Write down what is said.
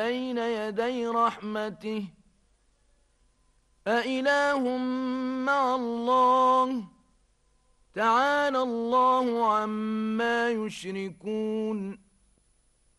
بين يدي رحمته أإله مع الله تعالى الله عما يشركون